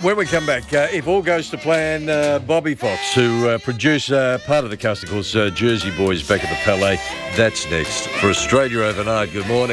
When we come back, if all goes to plan, Bobby Fox, who produced part of the cast, of course, Jersey Boys back at the Palais, that's next. For Australia Overnight, good morning.